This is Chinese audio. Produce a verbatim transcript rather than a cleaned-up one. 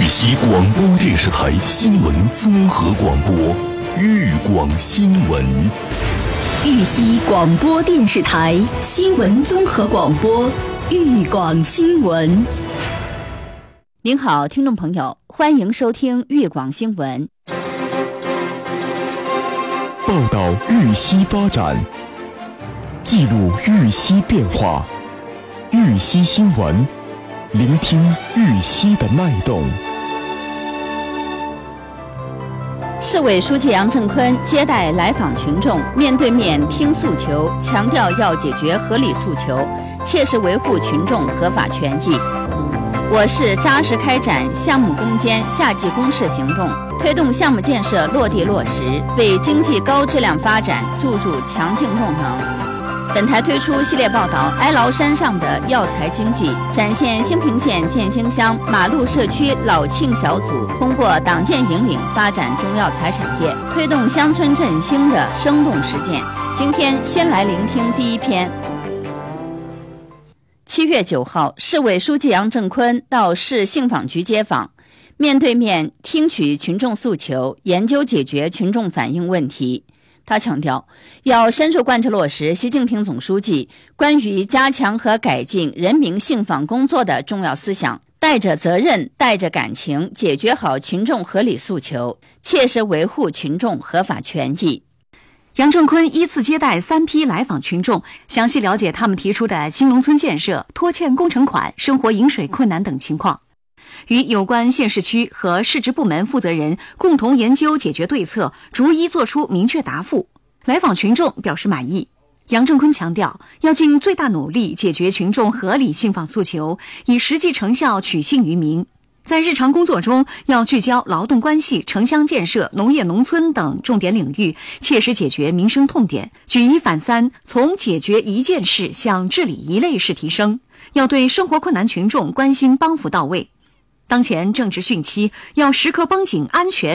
溪广播电视台新闻综合广播，豫广新闻。 豫西广播电视台新闻综合广播，豫广新闻。 您好，听众朋友，欢迎收听豫广新闻。 报道豫西发展，记录豫西变化，豫西新闻，聆听豫西的脉动。 市委书记杨正坤接待来访群众，面对面听诉求，强调要解决合理诉求，切实维护群众合法权益。我市扎实开展项目攻坚夏季攻势行动，推动项目建设落地落实，为经济高质量发展注入强劲动能。本台推出系列报道《哀牢山上的药材经济》，展现兴平县建兴乡马路社区老庆小组通过党建引领发展中药材产业，推动乡村振兴的生动实践。今天先来聆听第一篇。七月九号，市委书记杨正坤到市信访局接访，面对面听取群众诉求，研究解决群众反映问题。他强调，要深入贯彻落实习近平总书记关于加强和改进人民信访工作的重要思想，带着责任、带着感情，解决好群众合理诉求，切实维护群众合法权益。 杨正坤依次接待三批来访群众，详细了解他们提出的新农村建设、拖欠工程款、生活饮水困难等情况，与有关县市区和市直部门负责人共同研究解决对策，逐一作出明确答复。来访群众表示满意。杨正坤强调，要尽最大努力解决群众合理信访诉求，以实际成效取信于民。在日常工作中，要聚焦劳动关系、城乡建设、农业农村等重点领域，切实解决民生痛点，举一反三，从解决一件事向治理一类事提升。要对生活困难群众关心帮扶到位。当前正值汛期，要时刻绷紧安全